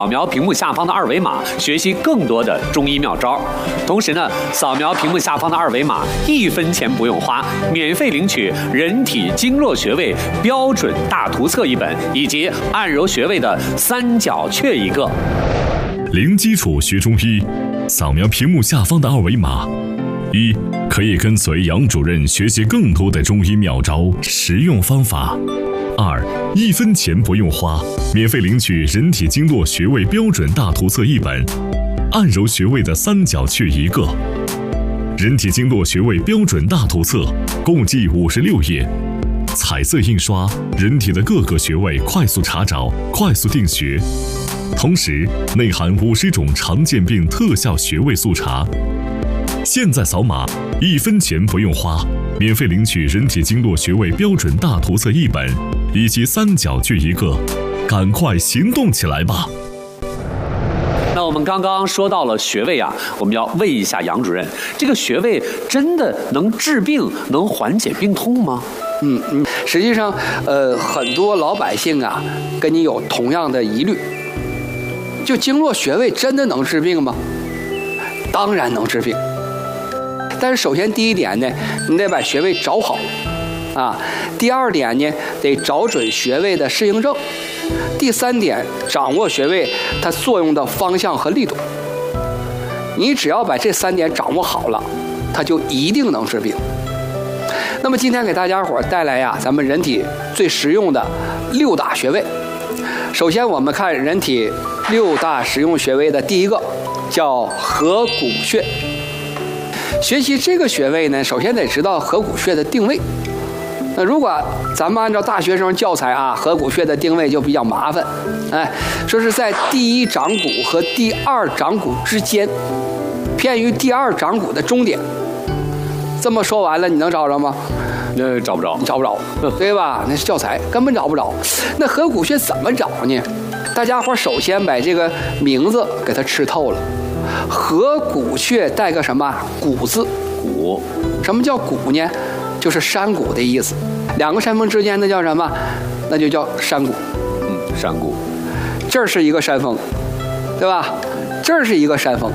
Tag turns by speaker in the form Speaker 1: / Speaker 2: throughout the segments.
Speaker 1: 扫描屏幕下方的二维码，学习更多的中医妙招。同时呢，扫描屏幕下方的二维码，1分钱不用花，免费领取人体经络穴位标准大图册1本，以及按揉穴位的3角穴1个。
Speaker 2: 零基础学中医，扫描屏幕下方的二维码。1. 可以跟随杨主任学习更多的中医妙招、实用方法。2. 1分钱不用花，免费领取人体经络穴位标准大图册1本，按揉穴位的3角穴1个。人体经络穴位标准大图册共计56页，彩色印刷，人体的各个穴位快速查找，快速定穴。同时内含50种常见病特效穴位速查。现在扫码，1分钱不用花，免费领取人体经络穴位标准大图册1本，以及3角穴1个，赶快行动起来吧！
Speaker 1: 那我们刚刚说到了穴位啊，我们要问一下杨主任，这个穴位真的能治病、能缓解病痛吗？
Speaker 3: 实际上，很多老百姓啊，跟你有同样的疑虑，就经络穴位真的能治病吗？当然能治病。但是首先第一点呢，你得把穴位找好啊。第二点呢，得找准穴位的适应症。第三点，掌握穴位它作用的方向和力度。你只要把这3点掌握好了，它就一定能治病。那么今天给大家伙带来呀，咱们人体最实用的6大穴位。首先我们看人体6大实用穴位的第一个叫合谷穴。学习这个穴位呢，首先得知道合谷穴的定位。那如果咱们按照大学生教材啊，合谷穴的定位就比较麻烦，说是在第1掌骨和第2掌骨之间，偏于第2掌骨的中点。这么说完了，你能找着吗？
Speaker 1: 找不着，
Speaker 3: 你找不着，对吧？那是教材，根本找不着。那合谷穴怎么找呢？大家伙首先把这个名字给它吃透了。合谷穴带个什么谷字？
Speaker 1: 谷。
Speaker 3: 什么叫谷呢？就是山谷的意思。2个山峰之间那叫什么？那就叫山谷。
Speaker 1: 山谷。
Speaker 3: 这儿是一个山峰，对吧？这儿是一个山峰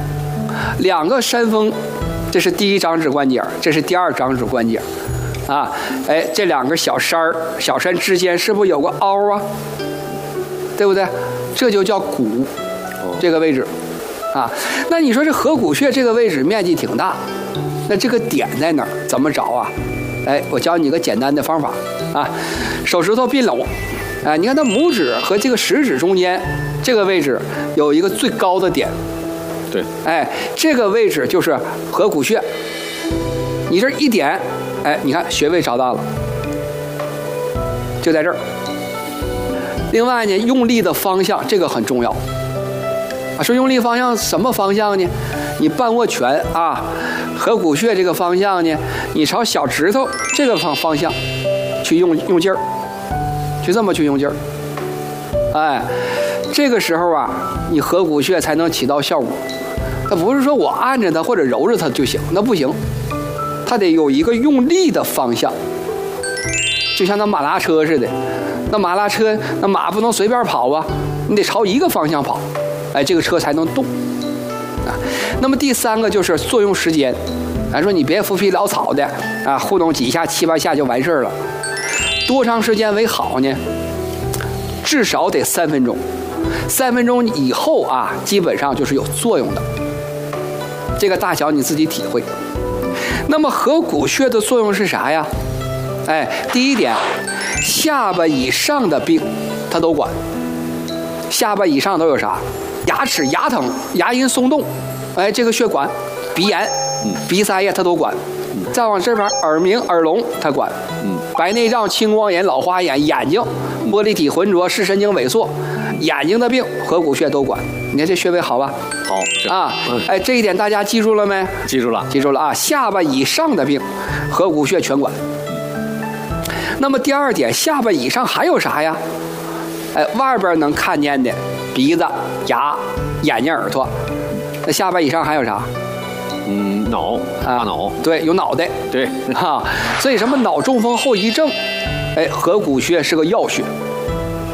Speaker 3: ，2个山峰，这是第1掌指关节，这是第2掌指关节啊。这2个小山之间是不是有个凹啊？对不对？这就叫谷，这个位置啊。那你说这合谷穴这个位置面积挺大，那这个点在哪儿？怎么找啊？我教你一个简单的方法啊。手指头并拢，你看它拇指和这个食指中间这个位置有一个最高的点，
Speaker 1: 对，
Speaker 3: 这个位置就是合谷穴。你这一点，你看穴位找到了，就在这儿。另外呢，用力的方向这个很重要啊。说用力方向什么方向呢？你半握拳啊，合谷穴这个方向呢，你朝小指头这个方向去用劲儿，就这么去用劲儿。这个时候啊，你合谷穴才能起到效果。它不是说我按着它或者揉着它就行，那不行，它得有一个用力的方向，就像那马拉车似的。那马拉车，那马不能随便跑啊，你得朝一个方向跑，这个车才能动啊。那么第3个就是作用时间，说你别浮皮潦草的啊，糊弄几下7、8下就完事儿了。多长时间为好呢？至少得3分钟，3分钟以后啊，基本上就是有作用的。这个大小你自己体会。那么合谷穴的作用是啥呀？第一点，下巴以上的病它都管。下巴以上都有啥？牙齿牙疼、牙龈松动，这个穴管。鼻炎、鼻塞呀它都管。再往这边，耳鸣、耳聋它管。白内障、青光眼、老花眼、眼睛、玻璃体浑浊、视神经萎缩，眼睛的病合谷穴都管。你看这穴位好吧？
Speaker 1: 好
Speaker 3: 啊，这一点大家记住了没？
Speaker 1: 记住了，
Speaker 3: 记住了啊！下巴以上的病，合谷穴全管。那么第2点，下巴以上还有啥呀？外边能看见的鼻子、牙、眼睛、耳朵，那下巴以上还有啥？
Speaker 1: 脑，大脑，
Speaker 3: 对，有脑袋，
Speaker 1: 对
Speaker 3: 啊。所以什么脑中风后遗症，合谷穴是个要穴。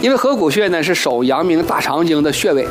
Speaker 3: 因为合谷穴呢是手阳明大肠经的穴位，